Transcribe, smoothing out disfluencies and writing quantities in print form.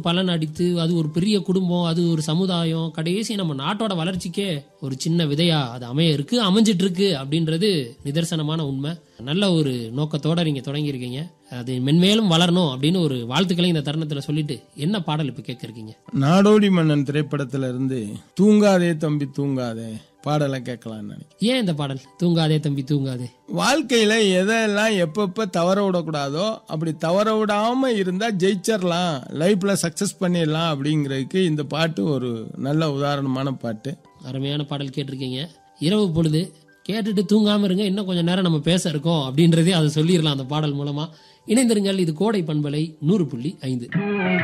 பலன் அடித்து அது ஒரு பெரிய குடும்பம், அது ஒரு சமுதாயம், கடைசி நம்ம நாட்டோட வளர்ச்சிக்கே ஒரு சின்ன விதையா அது அமைஞ்சிட்டு இருக்கு அப்படின்றது நிதர்சனமான உண்மை. நல்ல ஒரு நோக்கத்தோட நீங்க தொடங்கியிருக்கீங்க. அது மென்மேலும் வளரணும் அப்படின்னு ஒரு வாழ்த்துக்களை இந்த தருணத்துல சொல்லிட்டு என்ன பாடல் இப்ப கேட்க இருக்கீங்க? நாடோடி மன்னன் திரைப்படத்துல இருந்து தூங்காதே தம்பி தூங்காதே பாடலை கேட்கலாம்னு நினைக்கிறேன். ஏன் இந்த பாடல் தூங்காதே தம்பி தூங்காதே? வாழ்க்கையில எதெல்லாம் எப்பப்ப தவற விடக்கூடாதோ அப்படி தவற விடாம இருந்தா ஜெயிச்சிடலாம், லைஃப்ல சக்சஸ் பண்ணிடலாம் அப்படிங்கிறதுக்கு இந்த பாட்டு ஒரு நல்ல உதாரணமான பாட்டு. அருமையான பாடல் கேட்டிருக்கீங்க. இரவு பொழுது கேட்டுட்டு தூங்காம இருங்க, இன்னும் கொஞ்சம் நேரம் நம்ம பேச இருக்கோம் அப்படின்றதே அதை சொல்லிடலாம் அந்த பாடல் மூலமா. இணைந்திருங்கள். இது கோடை பண்பலை 100.5.